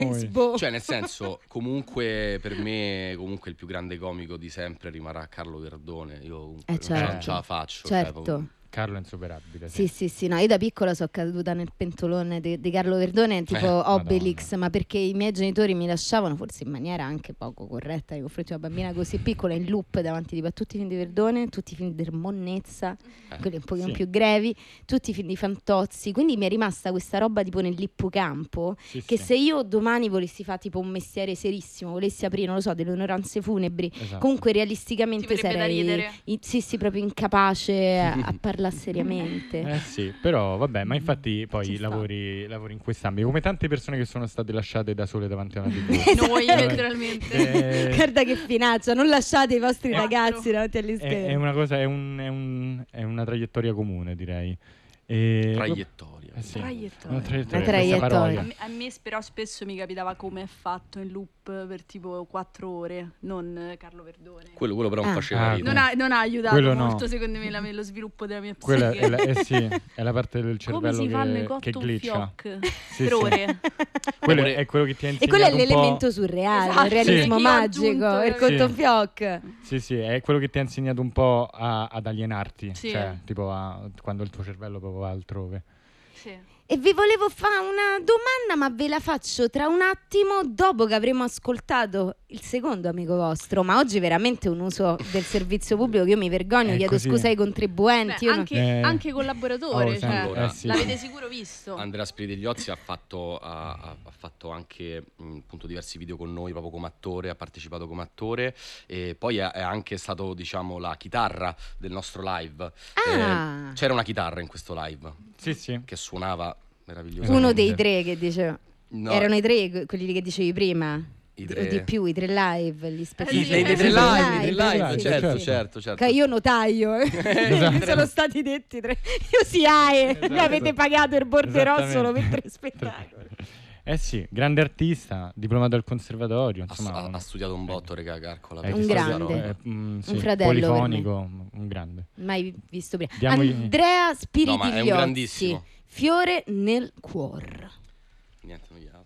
Cioè, nel senso, comunque per me, comunque il più grande comico di sempre rimarrà Carlo Verdone. Io comunque certo. non ce la faccio. Certo. Cioè, Carlo è insuperabile. Sì, no, io da piccola sono caduta nel pentolone di Carlo Verdone, tipo Obelix, Madonna. ma perché i miei genitori mi lasciavano, forse in maniera anche poco corretta nei confronti di una bambina così piccola, in loop davanti tipo, a tutti i film di Verdone, tutti i film di Monnezza, quelli un pochino più grevi, tutti i film di Fantozzi, quindi mi è rimasta questa roba tipo nell'ippocampo, che se io domani volessi fare tipo un mestiere serissimo, volessi aprire, non lo so, delle onoranze funebri, comunque realisticamente sarei sì, proprio incapace a parlare seriamente. Sì, però vabbè, ma infatti poi lavori in quest'ambito come tante persone che sono state lasciate da sole davanti a una TV. Noi letteralmente. Guarda che finaccia, non lasciate i vostri ragazzi davanti agli schermi. È una cosa, è una traiettoria comune, direi. Traiettoria. Sì. Traiettoria. Una traiettoria. A me però spesso mi capitava come è fatto in loop per tipo 4 ore, non Carlo Verdone. Quello però non faceva ridere. Non ha aiutato quello molto secondo me lo sviluppo della mia psiche. Quella è la parte del cervello come si fanno i che glitcha per ore. Quello è quello che ti ha insegnato. E quello è l'elemento surreale, il realismo magico, il cotton fioc. Sì, è quello che ti ha insegnato un po' ad alienarti, sì. Cioè tipo quando il tuo cervello proprio va altrove. Sì. E vi volevo fare una domanda, ma ve la faccio tra un attimo, dopo che avremo ascoltato il secondo amico vostro. Ma oggi veramente un uso del servizio pubblico che io mi vergogno, chiedo scusa ai contribuenti. Anche collaboratore, sì. l'avete sicuro visto. Andrea Spiridigliozzi ha fatto anche appunto diversi video con noi proprio come attore, ha partecipato come attore e poi è anche stato, diciamo, la chitarra del nostro live. C'era una chitarra in questo live che suonava meravigliosamente. Uno dei 3 che dicevo. No. Erano i 3 quelli che dicevi prima. O di più, i 3 live, gli spettacoli. I 3 live, certo. Che io notaio, mi sono stati detti 3. Io SIAE, mi avete pagato il borderò solo per 3 spettacoli. Sì, grande artista, diplomato al conservatorio. Insomma, ha studiato un botto, regà, Carcola. Un grande, un fratello polifonico, un grande. Mai visto prima. Andrea Spiridigliozzi, Fiore nel cuor. Niente, non gli ha.